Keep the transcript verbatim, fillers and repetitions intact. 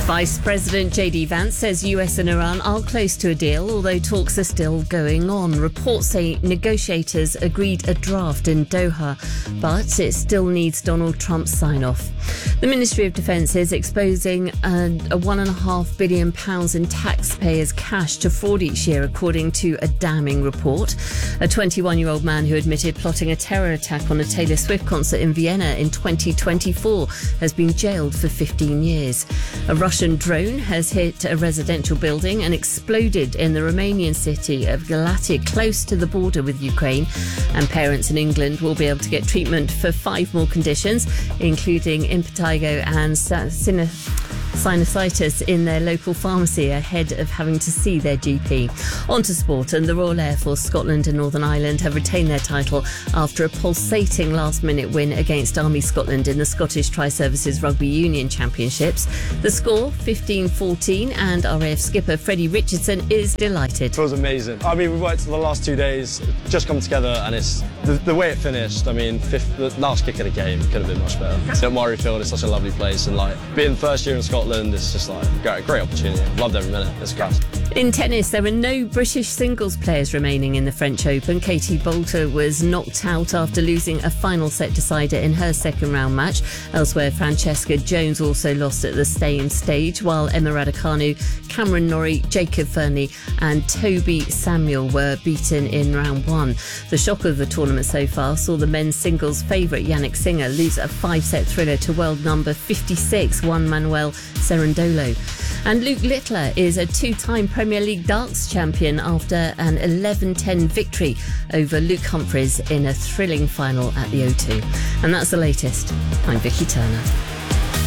Vice President J D Vance says U S and Iran are close to a deal, although talks are still going on. Reports say negotiators agreed a draft in Doha, but it still needs Donald Trump's sign-off. The Ministry of Defence is exposing a, a one and a half billion pounds in taxpayers' cash to fraud each year, according to a damning report. A twenty-one-year-old man who admitted plotting a terror attack on a Taylor Swift concert in Vienna in twenty twenty-four has been jailed for fifteen years. A Russian drone has hit a residential building and exploded in the Romanian city of Galați, close to the border with Ukraine. And parents in England will be able to get treatment for five more conditions, including impetigo and sin- sinusitis in their local pharmacy ahead of having to see their G P. On to sport, and the Royal Air Force Scotland and Northern Ireland have retained their title after a pulsating last-minute win against Army Scotland in the Scottish Tri-Services Rugby Union Championships. The score, fifteen fourteen, and R A F skipper Freddie Richardson is delighted. It was amazing. I mean, we worked for the last two days, just come together, and it's the, the way it finished. I mean, fifth, the last kick of the game could have been much better. St Murrayfield is such a lovely place, and like being first year in Scotland, it's just like a great, great opportunity. Loved every minute. It's class. In tennis, there are no British singles players remaining in the French Open. Katie Boulter was knocked out after losing a final set decider in her second round match. Elsewhere, Francesca Jones also lost at the same stage, while Emma Raducanu, Cameron Norrie, Jacob Fernley and Toby Samuel were beaten in round one. The shock of the tournament so far saw the men's singles favourite Yannick Sinner lose a five-set thriller to world number fifty-six, Juan Manuel Cerundolo. And Luke Littler is a two-time Premier League darts champion after an eleven ten victory over Luke Humphries in a thrilling final at the O two. And that's the latest. I'm Vicky Turner.